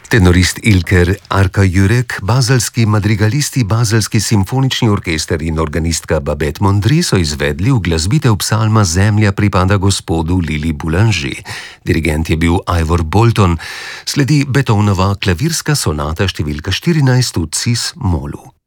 Tenorist Ilker Arka-Jurek, bazelski madrigalisti, bazelski simfonični orkester in organistka Babette Mondri so izvedli uglasbitev psalma Zemlja pripada gospodu Lili Boulanger. Dirigent je bil Ivor Bolton, sledi Beethovenova klavirska sonata številka 14 v cis-molu.